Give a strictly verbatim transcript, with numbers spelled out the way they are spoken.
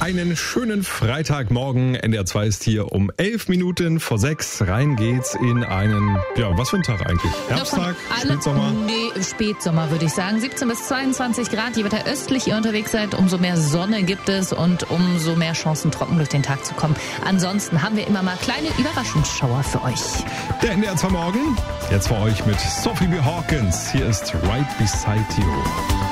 Einen schönen Freitagmorgen. N D R zwei ist hier um elf Minuten vor sechs. Rein geht's in einen, ja, was für ein Tag eigentlich? Herbsttag, Spätsommer? Nee, Spätsommer würde ich sagen. siebzehn bis zweiundzwanzig Grad. Je weiter östlich ihr unterwegs seid, umso mehr Sonne gibt es und umso mehr Chancen, trocken durch den Tag zu kommen. Ansonsten haben wir immer mal kleine Überraschungsschauer für euch. Der N D R zwei Morgen. Jetzt für euch mit Sophie B. Hawkins. Hier ist Right Beside You.